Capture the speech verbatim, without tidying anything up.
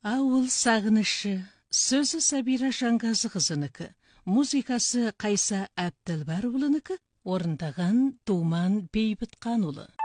Ауыл сағынышы. Сөзі Сабира Жанғазы қызыныкі. Музыкасы Қайса Әбділбар ұлыныкі. Орындаған Думан Бейбітқан ұлы.